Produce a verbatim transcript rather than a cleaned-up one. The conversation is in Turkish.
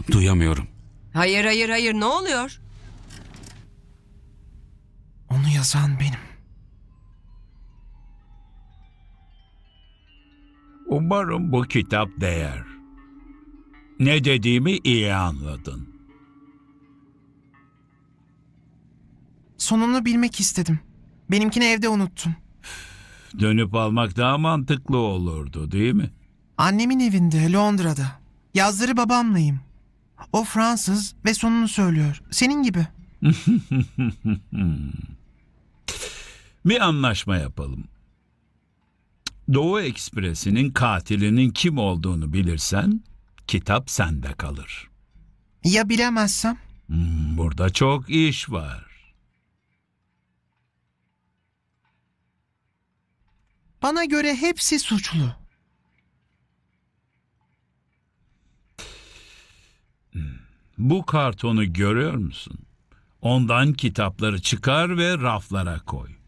Duyamıyorum. Hayır hayır hayır, ne oluyor? Onu yazan benim. Umarım bu kitap değer. Ne dediğimi iyi anladın. Sonunu bilmek istedim. Benimkini evde unuttum. Dönüp almak daha mantıklı olurdu, değil mi? Annemin evinde, Londra'da. Yazları babamlayım. O Fransız ve sonunu söylüyor. Senin gibi. Bir anlaşma yapalım. Doğu Ekspresi'nin katilinin kim olduğunu bilirsen, kitap sende kalır. Ya bilemezsem? Hmm, burada çok iş var. Bana göre hepsi suçlu. Bu kartonu görüyor musun? Ondan kitapları çıkar ve raflara koy.